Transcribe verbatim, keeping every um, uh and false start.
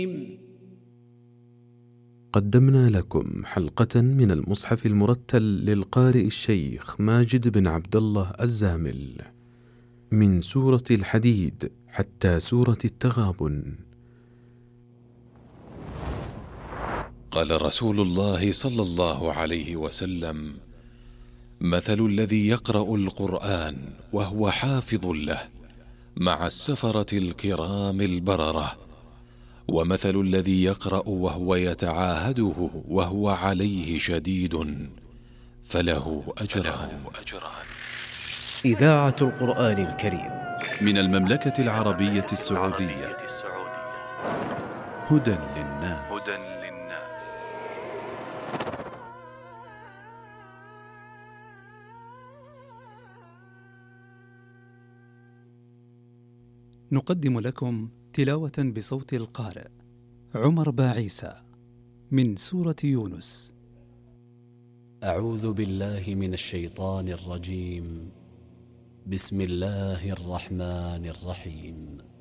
قدمنا لكم حلقة من المصحف المرتل للقارئ الشيخ ماجد بن عبد الله الزامل من سورة الحديد حتى سورة التغابن. قال رسول الله صلى الله عليه وسلم: مثل الذي يقرأ القرآن وهو حافظ له مع السفرة الكرام البررة، ومثل الذي يقرأ وهو يتعاهده وهو عليه شديد فله أجران. إذاعة القرآن الكريم من المملكة العربية السعودية. هدى للناس. نقدم لكم تلاوة بصوت القارئ عمر باعيسى من سورة يونس. أعوذ بالله من الشيطان الرجيم. بسم الله الرحمن الرحيم.